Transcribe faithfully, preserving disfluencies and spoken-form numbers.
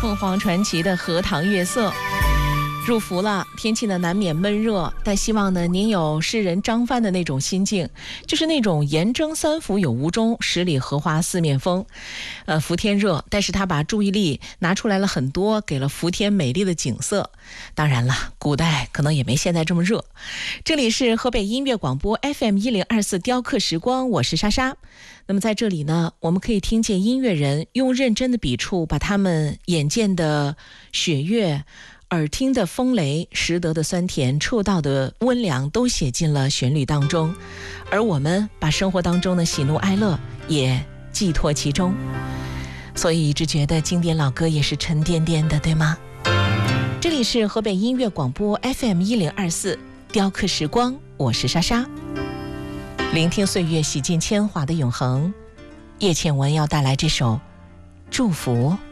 凤凰传奇的荷塘月色。入伏了，天气呢难免闷热，但希望呢您有诗人张帆的那种心境，就是那种严征三伏有无中，十里荷花四面风。呃，伏天热，但是他把注意力拿出来了很多，给了伏天美丽的景色。当然了，古代可能也没现在这么热。这里是河北音乐广播 F M 一零二四雕刻时光，我是莎莎。那么在这里呢，我们可以听见音乐人用认真的笔触，把他们眼见的雪月、耳听的风雷、识得的酸甜、触到的温凉都写进了旋律当中，而我们把生活当中的喜怒哀乐也寄托其中，所以一直觉得经典老歌也是沉甸甸的，对吗？这里是河北音乐广播 F M 一零二四雕刻时光，我是莎莎。聆听岁月洗尽铅华的永恒，叶倩文要带来这首《祝福》。